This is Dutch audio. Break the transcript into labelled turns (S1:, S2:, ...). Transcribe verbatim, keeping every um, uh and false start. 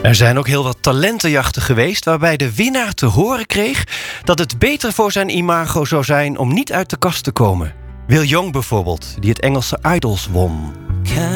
S1: Er zijn ook heel wat talentenjachten geweest waarbij de winnaar te horen kreeg dat het beter voor zijn imago zou zijn om niet uit de kast te komen. Will Young bijvoorbeeld, die het Engelse Idols won.